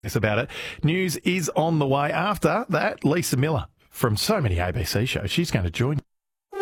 It's about it. News is on the way. After that, Lisa Miller from so many ABC shows. She's going to join you.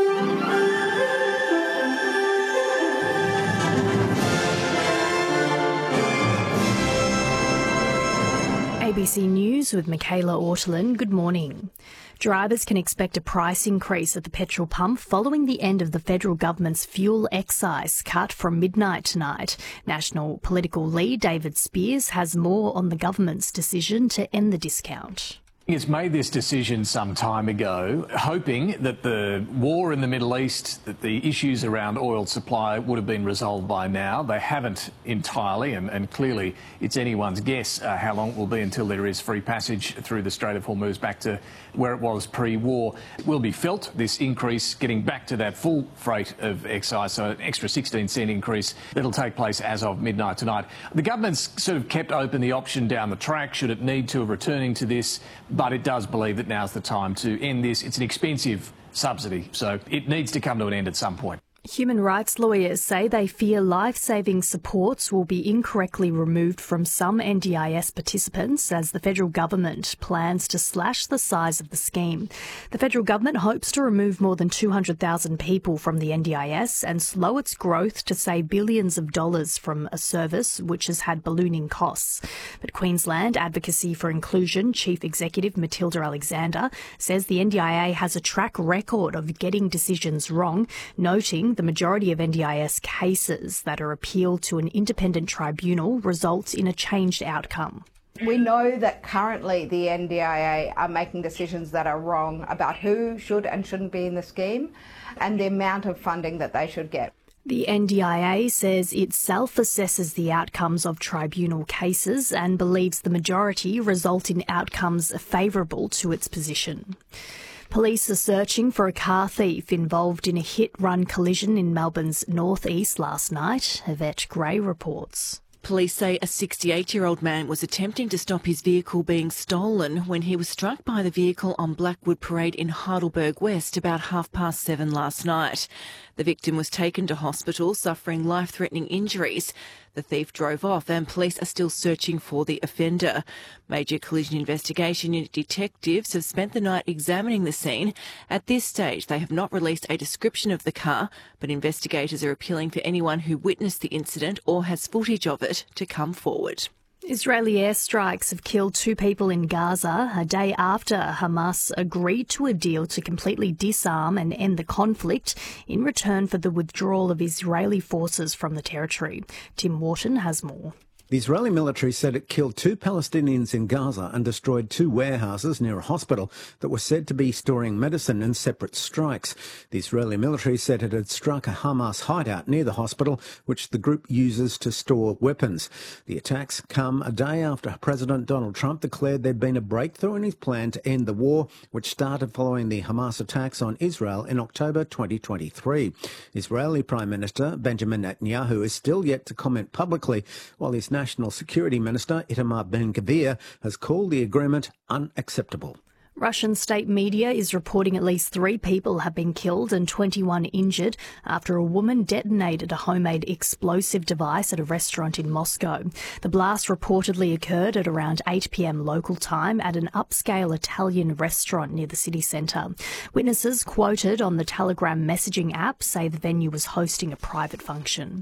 ABC News with Michaela Ortolin. Good morning. Drivers can expect a price increase at the petrol pump following the end of the federal government's fuel excise cut from midnight tonight. National political lead David Speers has more on the government's decision to end the discount. It's made this decision some time ago, hoping that the war in the Middle East, that the issues around oil supply would have been resolved by now. They haven't entirely, and clearly it's anyone's guess how long it will be until there is free passage through the Strait of Hormuz back to where it was pre-war. It will be felt, this increase, getting back to that full freight of excise, so an extra 16-cent increase that'll take place as of midnight tonight. The government's sort of kept open the option down the track, should it need to, of returning to this, but it does believe that now's the time to end this. It's an expensive subsidy, so it needs to come to an end at some point. Human rights lawyers say they fear life-saving supports will be incorrectly removed from some NDIS participants as the federal government plans to slash the size of the scheme. The federal government hopes to remove more than 200,000 people from the NDIS and slow its growth to save billions of dollars from a service which has had ballooning costs. But Queensland Advocacy for Inclusion Chief Executive Matilda Alexander says the NDIA has a track record of getting decisions wrong, noting the majority of NDIS cases that are appealed to an independent tribunal results in a changed outcome. We know that currently the NDIA are making decisions that are wrong about who should and shouldn't be in the scheme and the amount of funding that they should get. The NDIA says it self-assesses the outcomes of tribunal cases and believes the majority result in outcomes favourable to its position. Police are searching for a car thief involved in a hit-run collision in Melbourne's northeast last night. Yvette Gray reports. Police say a 68-year-old man was attempting to stop his vehicle being stolen when he was struck by the vehicle on Blackwood Parade in Heidelberg West about 7:30 last night. The victim was taken to hospital suffering life-threatening injuries. The thief drove off and police are still searching for the offender. Major Collision Investigation Unit detectives have spent the night examining the scene. At this stage, they have not released a description of the car, but investigators are appealing for anyone who witnessed the incident or has footage of it to come forward. Israeli airstrikes have killed 2 people in Gaza a day after Hamas agreed to a deal to completely disarm and end the conflict in return for the withdrawal of Israeli forces from the territory. Tim Wharton has more. The Israeli military said it killed 2 Palestinians in Gaza and destroyed 2 warehouses near a hospital that were said to be storing medicine in separate strikes. The Israeli military said it had struck a Hamas hideout near the hospital, which the group uses to store weapons. The attacks come a day after President Donald Trump declared there'd been a breakthrough in his plan to end the war, which started following the Hamas attacks on Israel in October 2023. Israeli Prime Minister Benjamin Netanyahu is still yet to comment publicly, while his National Security Minister Itamar Ben-Gvir has called the agreement unacceptable. Russian state media is reporting at least 3 people have been killed and 21 injured after a woman detonated a homemade explosive device at a restaurant in Moscow. The blast reportedly occurred at around 8 p.m. local time at an upscale Italian restaurant near the city centre. Witnesses quoted on the Telegram messaging app say the venue was hosting a private function.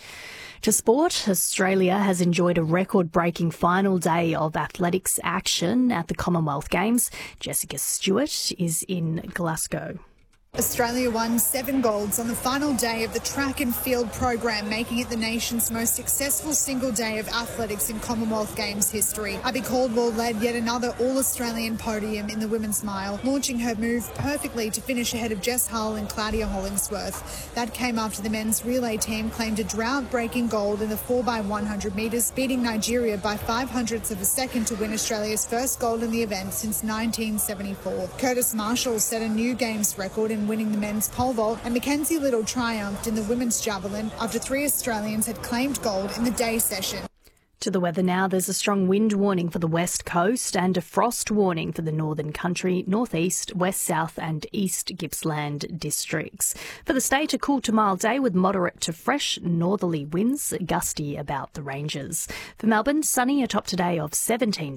To sport, Australia has enjoyed a record-breaking final day of athletics action at the Commonwealth Games. Jessica Stewart is in Glasgow. Australia won 7 golds on the final day of the track and field program, making it the nation's most successful single day of athletics in Commonwealth Games history. Abby Caldwell led yet another All-Australian podium in the women's mile, launching her move perfectly to finish ahead of Jess Hull and Claudia Hollingsworth. That came after the men's relay team claimed a drought-breaking gold in the 4x100 metres, beating Nigeria by 0.05 of a second to win Australia's first gold in the event since 1974. Curtis Marshall set a new Games record in winning the men's pole vault, and Mackenzie Little triumphed in the women's javelin after 3 Australians had claimed gold in the day session. To the weather now, there's a strong wind warning for the west coast and a frost warning for the northern country, northeast, west, south and east Gippsland districts. For the state, a cool to mild day with moderate to fresh northerly winds, gusty about the ranges. For Melbourne, sunny, a top today of 17